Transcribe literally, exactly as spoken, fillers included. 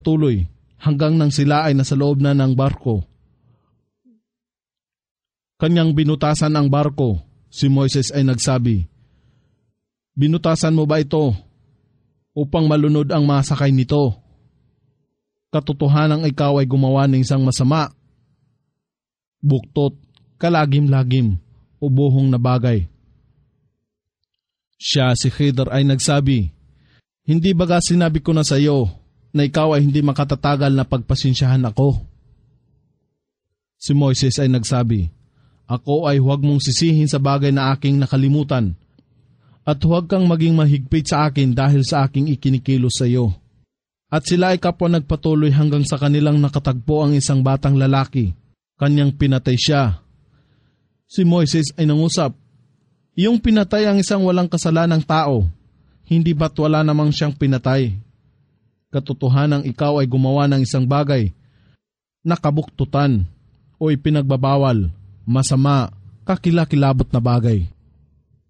Tuloy hanggang nang sila ay nasa loob na ng barko. Kanyang binutasan ang barko. Si Moises ay nagsabi, "Binutasan mo ba ito upang malunod ang masakay nito? Katotohanang ikaw ay gumawa ng isang masama, buktot, kalagim-lagim o buhong na bagay." Siya, si Khidr, ay nagsabi, "Hindi baga sinabi ko na sa iyo na ikaw ay hindi makatatagal na pagpasensyahan ako?" Si Moises ay nagsabi, "Ako ay huwag mong sisihin sa bagay na aking nakalimutan, at huwag kang maging mahigpit sa akin dahil sa aking ikinikilos sa iyo." At sila ay kapwa nagpatuloy hanggang sa kanilang nakatagpo ang isang batang lalaki. Kanyang pinatay siya. Si Moises ay nangusap, "Iyong pinatay ang isang walang kasalanang tao, hindi ba't wala namang siyang pinatay? Katotohanang ikaw ay gumawa ng isang bagay na kabuktutan o ipinagbabawal, masama, kakilakilabot na bagay."